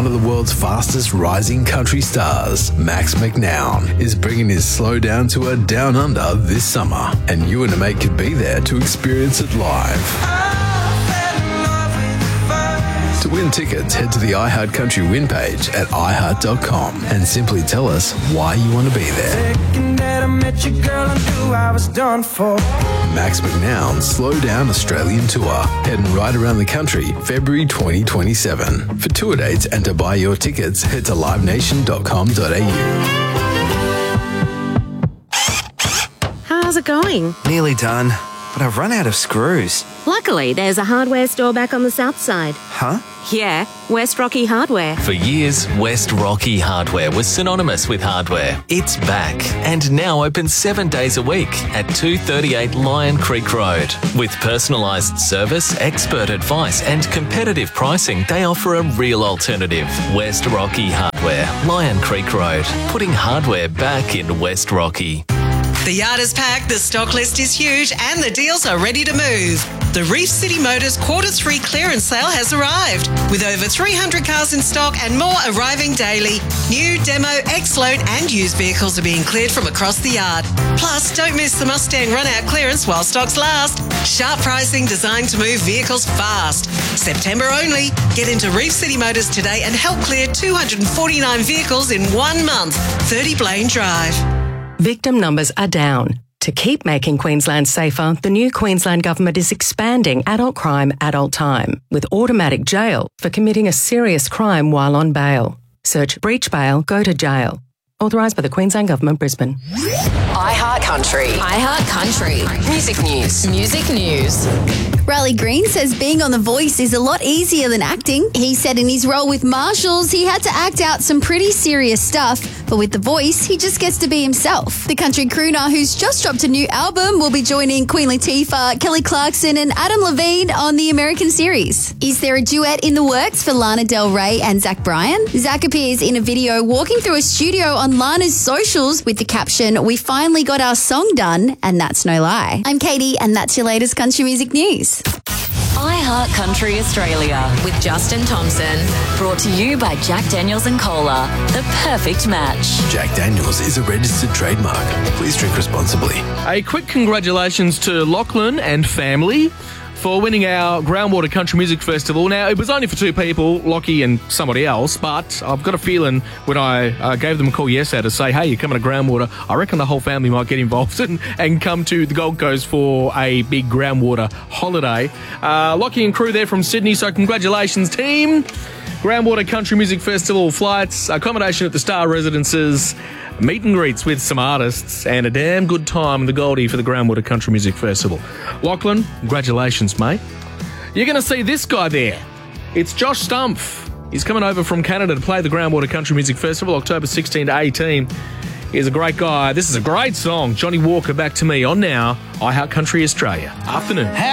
one of the world's fastest rising country stars, Max McNown, is bringing his Slow Down tour down under this summer, and you and a mate could be there to experience it live. To win tickets, head to the iHeart Country Win page at iHeart.com and simply tell us why you want to be there. Max McNown's Slow Down Australian Tour, heading right around the country, February 2027. For tour dates and to buy your tickets, head to livenation.com.au. How's it going? Nearly done, but I've run out of screws. Luckily, there's a hardware store back on the south side. Huh? Yeah, West Rocky Hardware. For years, West Rocky Hardware was synonymous with hardware. It's back and now open 7 days a week at 238 Lion Creek Road. With personalised service, expert advice and competitive pricing, they offer a real alternative. West Rocky Hardware, Lion Creek Road, putting hardware back in West Rocky. The yard is packed, the stock list is huge, and the deals are ready to move. The Reef City Motors Q3 clearance sale has arrived, with over 300 cars in stock and more arriving daily. New, demo, X-Load and used vehicles are being cleared from across the yard. Plus, don't miss the Mustang run-out clearance while stocks last. Sharp pricing designed to move vehicles fast. September only. Get into Reef City Motors today and help clear 249 vehicles in 1 month. 30 Blaine Drive. Victim numbers are down. To keep making Queensland safer, the new Queensland Government is expanding adult crime, adult time, with automatic jail for committing a serious crime while on bail. Search breach bail, go to jail. Authorised by the Queensland Government, Brisbane. iHeart Country. iHeart Country. Music news. Music news. Riley Green says being on The Voice is a lot easier than acting. He said in his role with Marshalls, he had to act out some pretty serious stuff, but with The Voice, he just gets to be himself. The country crooner who's just dropped a new album will be joining Queen Latifah, Kelly Clarkson and Adam Levine on the American series. Is there a duet in the works for Lana Del Rey and Zach Bryan? Zach appears in a video walking through a studio on Lana's socials with the caption, "We finally got our song done, and that's no lie." I'm Katie, and that's your latest country music news. iHeart Country Australia with Justin Thompson. Brought to you by Jack Daniels and Cola. The perfect match. Jack Daniels is a registered trademark. Please drink responsibly. A quick congratulations to Lachlan and family for winning our Groundwater Country Music Festival. Now, it was only for 2 people, Lockie and somebody else, but I've got a feeling when I gave them a call yesterday to say, hey, you're coming to Groundwater, I reckon the whole family might get involved and come to the Gold Coast for a big Groundwater holiday. Lockie and crew there from Sydney, so congratulations, team. Groundwater Country Music Festival, flights, accommodation at the Star Residences, meet and greets with some artists, and a damn good time in the Goldie for the Groundwater Country Music Festival. Lachlan, congratulations, mate. You're going to see this guy there. It's Josh Stumpf. He's coming over from Canada to play the Groundwater Country Music Festival, October 16 to 18. He's a great guy. This is a great song. Johnny Walker, Back to Me, on now, iHeart Country Australia. Afternoon.